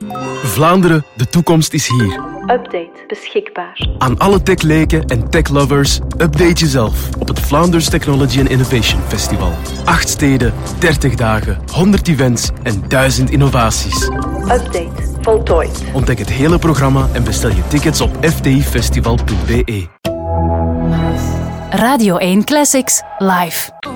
Vlaanderen, de toekomst is hier. Update beschikbaar. Aan alle techleken en techlovers, update jezelf op het Vlaanders Technology and Innovation Festival. 8 steden, 30 dagen, 100 events en 1000 innovaties. Update voltooid. Ontdek het hele programma en bestel je tickets op ftifestival.be. Radio 1 Classics live.